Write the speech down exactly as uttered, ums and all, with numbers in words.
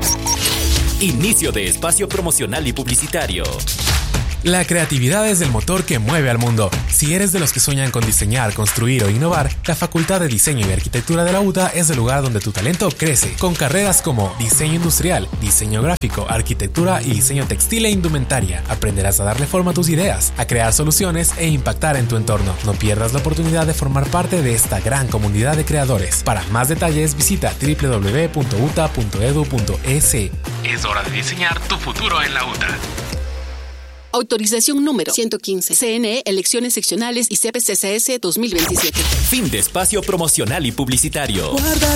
Inicio de espacio promocional y publicitario. La creatividad es el motor que mueve al mundo. Si eres de los que sueñan con diseñar, construir o innovar, la Facultad de Diseño y Arquitectura de la U T A es el lugar donde tu talento crece, con carreras como diseño industrial, diseño gráfico, arquitectura y diseño textil e indumentaria. Aprenderás a darle forma a tus ideas, a crear soluciones e impactar en tu entorno. No pierdas la oportunidad de formar parte de esta gran comunidad de creadores. Para más detalles, visita doble u doble u doble u punto u t a punto e d u punto e s. Es hora de diseñar tu futuro en la U T A. Autorización número ciento quince. C N E, Elecciones Seccionales y C P C C S dos mil veintisiete. Fin de espacio promocional y publicitario. Guarda